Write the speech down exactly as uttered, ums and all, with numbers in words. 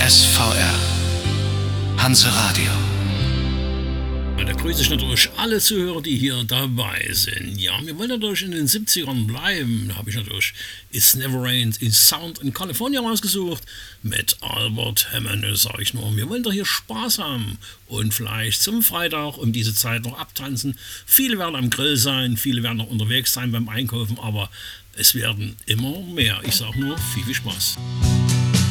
S V R, Hanse Radio. Da grüße ich natürlich alle Zuhörer, die hier dabei sind. Ja, wir wollen natürlich in den siebzigern bleiben. Da habe ich natürlich It's Never Rained in Sound in California rausgesucht mit Albert Hammond. Das sage ich nur. Wir wollen doch hier Spaß haben und vielleicht zum Freitag um diese Zeit noch abtanzen. Viele werden am Grill sein, viele werden noch unterwegs sein beim Einkaufen, aber es werden immer mehr. Ich sage nur, viel, viel Spaß.